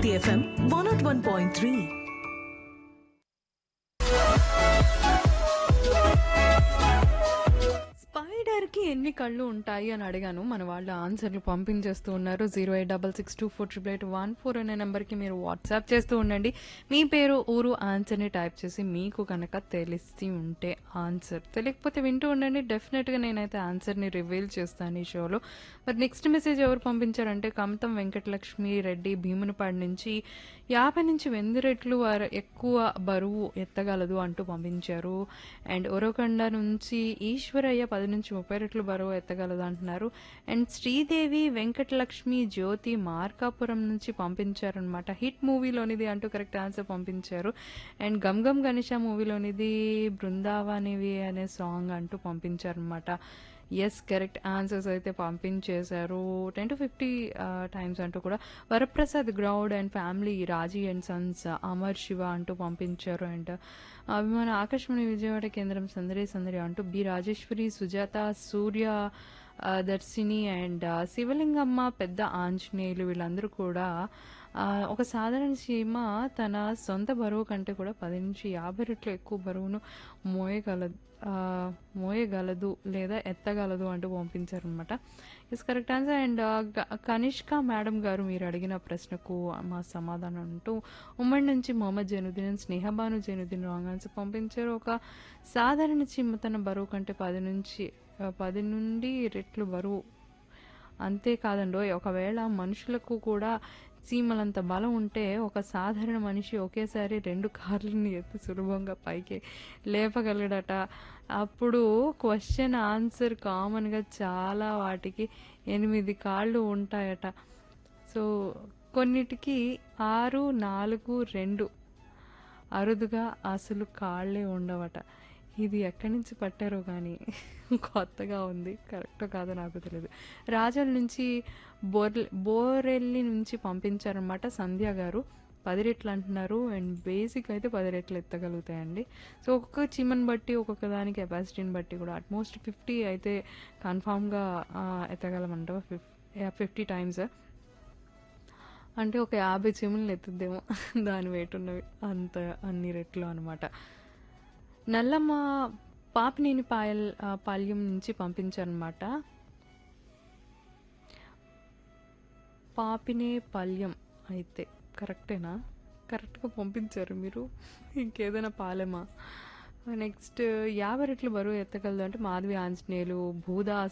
City FM 101.3. Spider కి ఎన్ని కళ్ళు ఉంటాయి అని అడిగాను. మన వాళ్ళు ఆన్సర్లు పంపించేస్తూ ఉన్నారు. 086624881 అనే నెంబర్కి మీరు వాట్సాప్ చేస్తూ ఉండండి. మీ పేరు, ఊరు, ఆన్సర్ని టైప్ చేసి మీకు కనుక తెలిసి ఉంటే ఆన్సర్, తెలియకపోతే వింటూ ఉండండి. డెఫినెట్గా నేనైతే ఆన్సర్ని రివీల్ చేస్తాను ఈ షోలో. మరి నెక్స్ట్ మెసేజ్ ఎవరు పంపించారంటే కమతం వెంకటలక్ష్మి రెడ్డి భీమునిపాడు నుంచి 50 నుంచి 100 రెట్లు ఎక్కువ బరువు ఎత్తగలదు అంటూ పంపించారు. అండ్ ఒరకొండ నుంచి ఈశ్వరయ్య 10 నుంచి 30 రెట్లు బరువు ఎత్తగలదు అంటున్నారు. అండ్ శ్రీదేవి వెంకటలక్ష్మి జ్యోతి మార్కాపురం నుంచి పంపించారనమాట. హిట్ మూవీలోనిది అంటూ కరెక్ట్ ఆన్సర్ పంపించారు. అండ్ గమ్ గమ్ గణేష మూవీలోనిది బృందావనివి అనే సాంగ్ అంటూ పంపించారనమాట. ఎస్, కరెక్ట్ ఆన్సర్స్ అయితే పంపించేశారు. 10 to 50 టైమ్స్ అంటూ కూడా. Varaprasad గ్రౌడ్ and family Raji and Sons Amar Shiva అంటూ పంపించారు. అండ్ అభిమాన ఆకాశవాణి విజయవాడ కేంద్రం సందడి సందడి అంటూ B Rajeshwari, Sujatha, Surya, Darshini and Sivalingamma, పెద్ద ఆంజనేయులు వీళ్ళందరూ కూడా ఒక సాధారణ చీమ తన సొంత బరువు కంటే కూడా 10 నుంచి 50 రెట్లు ఎక్కువ బరువును మోయగలదు లేదా ఎత్తగలదు అంటూ పంపించారనమాట. Is correct answer. And Kanishka madam గారు మీరు అడిగిన ప్రశ్నకు మా సమాధానం అంటూ ఉమ్మడి నుంచి మొహమ్మద్ జైనుద్దీన్, స్నేహబాను జైనుద్దీన్ రాంగ్ ఆన్సర్ పంపించారు. ఒక సాధారణ చీమ తన బరువు కంటే 10 నుండి రెట్లు బరువు. అంతేకాదండో, ఒకవేళ మనుషులకు కూడా చీమలంత బలం ఉంటే ఒక సాధారణ మనిషి ఒకేసారి 2 కార్లని ఎత్తి సులభంగా పైకి లేపగలడట. అప్పుడు క్వశ్చన్ ఆన్సర్ కామన్గా చాలా వాటికి 8 కాళ్ళు ఉంటాయట. సో కొన్నిటికి 6, 4, 2 అరుదుగా అసలు కాళ్ళే ఉండవట. ఇది ఎక్కడి నుంచి పట్టారో కానీ కొత్తగా ఉంది. కరెక్టో కాదో నాకు తెలియదు. రాజాల నుంచి బోరెల్లి నుంచి పంపించారనమాట సంధ్య గారు. 10 రెట్లు అంటున్నారు. అండ్ బేసిక్ అయితే 10 రెట్లు ఎత్తగలుగుతాయండి. సో ఒక్కొక్క చీమని బట్టి, ఒక్కొక్క దాని కెపాసిటీని బట్టి కూడా అట్మోస్ట్ 50 అయితే కన్ఫామ్గా ఎత్తగలమంట. 50 టైమ్స్ అంటే ఒక 50 చీమలను ఎత్తుద్దేమో దాని వెయిట్ ఉన్నవి అన్ని రెట్లు అనమాట. నల్లమ్మ పాపినేని పాల్యం నుంచి పంపించారనమాట. పాపినే పాల్యం అయితే కరెక్టేనా? కరెక్ట్గా పంపించారు మీరు. ఇంకేదైనా పాలెమా? నెక్స్ట్ 50 రెట్లు బరువు ఎత్తగలదు అంటే మాధవి ఆంజనేయులు, భూదా